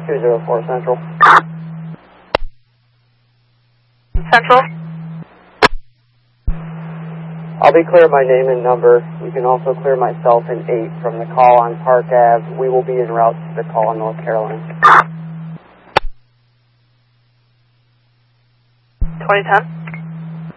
204 Central. Central? I'll be clear my name and number. You can also clear myself and 8 from the call on Park Ave. We will be en route to the call in North Carolina. 2010?